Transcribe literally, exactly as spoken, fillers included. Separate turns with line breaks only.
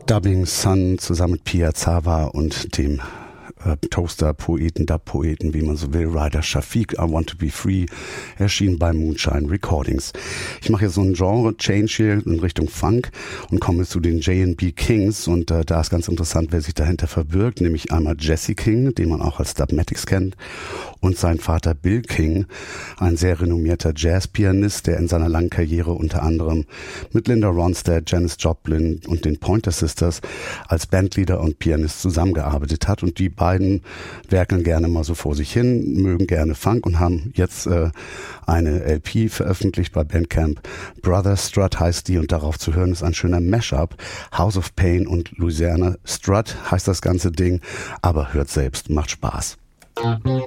Dubbing Sun zusammen mit Piazza und dem äh, Toaster-Poeten, Dub-Poeten, wie man so will, Ryder Shafiq, I Want to Be Free, erschien bei Moonshine Recordings. Ich mache jetzt so einen Genre-Change hier in Richtung Funk und komme zu den J and B Kings und äh, da ist ganz interessant, wer sich dahinter verbirgt, nämlich einmal Jesse King, den man auch als Dubmatics kennt, und sein Vater Bill King, ein sehr renommierter Jazzpianist, der in seiner langen Karriere unter anderem mit Linda Ronstadt, Janis Joplin und den Pointer Sisters als Bandleader und Pianist zusammengearbeitet hat. Und die beiden werkeln gerne mal so vor sich hin, mögen gerne Funk und haben jetzt äh, eine L P veröffentlicht bei Bandcamp. Brother Strut heißt die und darauf zu hören ist ein schöner Mashup. House of Pain und Louisiana Strut heißt das ganze Ding, aber hört selbst, macht Spaß.